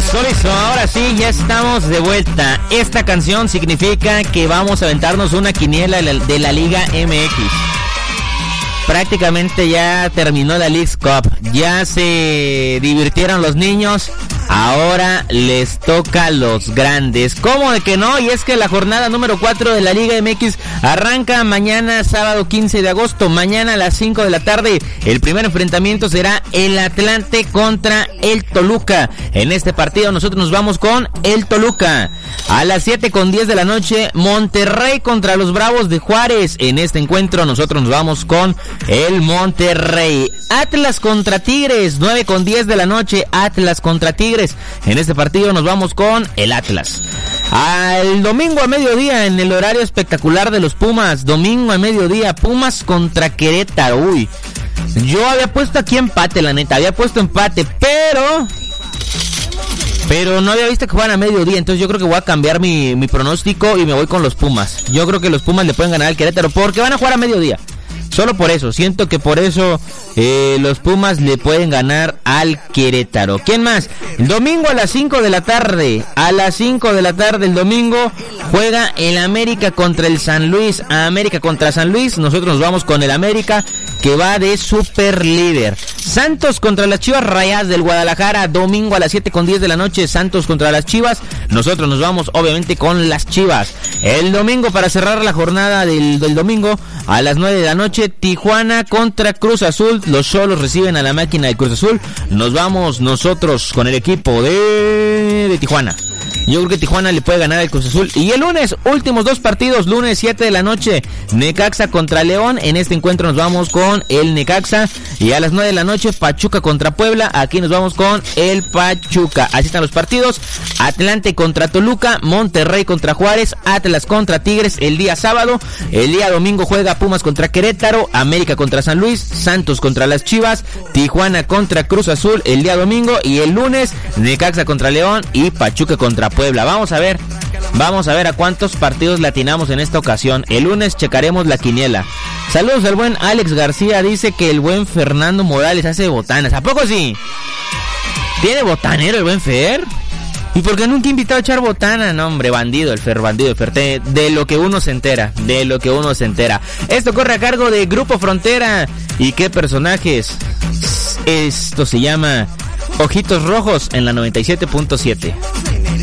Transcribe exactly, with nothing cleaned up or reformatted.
Listo, listo, ahora sí, ya estamos de vuelta. Esta canción significa que vamos a aventarnos una quiniela de la, de la Liga M X. Prácticamente ya terminó la Leagues Cup, ya se divirtieron los niños, ahora les toca a los grandes. ¿Cómo de que no? Y es que la jornada número cuatro de la Liga M X arranca mañana, sábado quince de agosto, mañana a las cinco de la tarde. El primer enfrentamiento será el Atlante contra el Toluca. En este partido nosotros nos vamos con el Toluca. A las siete con diez de la noche, Monterrey contra los Bravos de Juárez. En este encuentro nosotros nos vamos con el Monterrey. Atlas contra Tigres, nueve con diez de la noche, Atlas contra Tigres. En este partido nos vamos con el Atlas. Al domingo a mediodía, en el horario espectacular de los Pumas, domingo a mediodía, Pumas contra Querétaro. Uy, yo había puesto aquí empate, la neta, había puesto empate, pero... Pero no había visto que juegan a mediodía, entonces yo creo que voy a cambiar mi, mi pronóstico y me voy con los Pumas. Yo creo que los Pumas le pueden ganar al Querétaro porque van a jugar a mediodía. Solo por eso, siento que por eso eh, los Pumas le pueden ganar al Querétaro. ¿Quién más? El domingo a las cinco de la tarde, a las cinco de la tarde el domingo juega el América contra el San Luis. América contra San Luis, nosotros nos vamos con el América que va de super líder. Santos contra las Chivas Rayadas del Guadalajara, domingo a las siete con diez de la noche, Santos contra las Chivas. Nosotros nos vamos obviamente con las Chivas. El domingo, para cerrar la jornada del, del domingo, a las nueve de la noche, Tijuana contra Cruz Azul. Los Xolos reciben a la máquina de Cruz Azul. Nos vamos nosotros con el equipo de, de Tijuana. Yo creo que Tijuana le puede ganar al Cruz Azul. Y el lunes, últimos dos partidos, lunes siete de la noche, Necaxa contra León. En este encuentro nos vamos con el Necaxa. Y a las nueve de la noche, Pachuca contra Puebla. Aquí nos vamos con el Pachuca. Así están los partidos. Atlante contra Toluca, Monterrey contra Juárez, Atlas contra Tigres el día sábado. El día domingo juega Pumas contra Querétaro, América contra San Luis, Santos contra las Chivas, Tijuana contra Cruz Azul el día domingo. Y el lunes, Necaxa contra León y Pachuca contra Puebla. Vamos a ver, vamos a ver a cuántos partidos latinamos en esta ocasión. El lunes checaremos la quiniela. Saludos al buen Alex García, dice que el buen Fernando Morales hace botanas. ¿A poco sí? ¿Tiene botanero el buen Fer? ¿Y por qué nunca he invitado a echar botana? No, hombre, bandido el Fer, bandido el Fer. De, de lo que uno se entera, de lo que uno se entera. Esto corre a cargo de Grupo Frontera. ¿Y qué personajes? Esto se llama Ojitos Rojos en la noventa y siete punto siete.